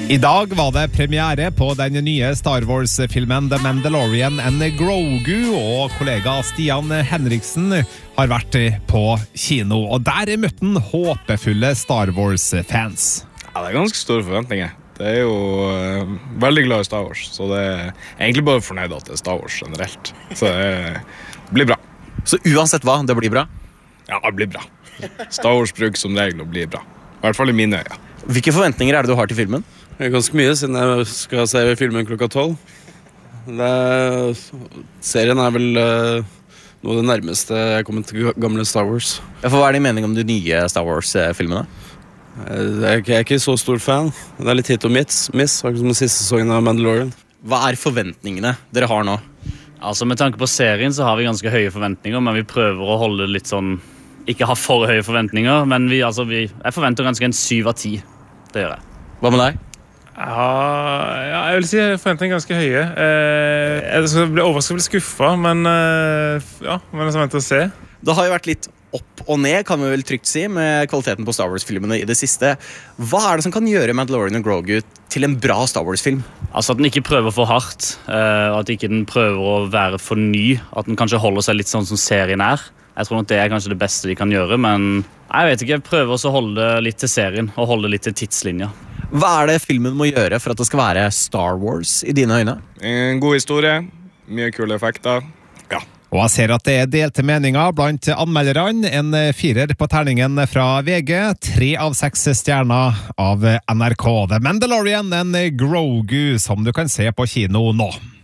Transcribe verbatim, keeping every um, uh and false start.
I dag var det premiere på den nye Star Wars-filmen The Mandalorian and Grogu, og kollega Stian Henriksen har vært på kino, og der møtte han håpefulle Star Wars-fans. Ja, det er ganske store forventninger. Det er jo uh, veldig glad i Star Wars, så det er egentlig bare fornøyd at det er Star Wars generelt. Så det blir bra. Så uansett hva, det blir bra? Ja, det blir bra. Star Wars bruker som regel å bli bra. I hvert fall i mine øyne. Hvilke forventninger er det du har til filmen? Ganske mye, siden jeg skal se filmen klokka tolv. Serien er vel uh, noe av det nærmeste jeg kommer til gamle Star Wars. Ja, for hva er din mening om de nye Star Wars-filmene? Jeg er, ikke, jeg er ikke så stor fan. Det er litt hit og miss, miss akkurat som den siste sesongen av Mandalorian. Hva er forventningene dere har nå? Altså, med tanke på serien så har vi ganske høye forventninger, men vi prøver å holde litt sånn, ikke ha for høye forventninger, men vi, altså, vi, jeg forventer ganske en syv av ti. Det gjør jeg. Hva med deg? Ja, ja, jeg vil si forventninger ganske høye. Eh, jeg ble overrasket og ble skuffet, men eh, ja, men det er vent å se. Det har jo vært litt opp og ned, kan vi vel trygt si, med kvaliteten på Star Wars-filmene i det siste. Hva er det som kan gjøre Mandalorian og Grogu til en bra Star Wars-film? Altså at den ikke prøver for hardt, uh, at ikke den prøver å være for ny, at den kanskje holder seg litt sånn som serien er. Jeg tror nok det er kanskje det beste de kan gjøre, men jeg vet ikke, jeg prøver også å holde litt til serien, og holde litt til tidslinja. Hva er det filmen må gjøre for at det skal være Star Wars i dine øyne? En god historie, mye kule effekter. Ja. Og jeg ser at det er delte meninger blant anmelderne. En firer på terningen fra V G, tre av seks stjerner av N R K. The Mandalorian and Grogu, som du kan se på kino nå.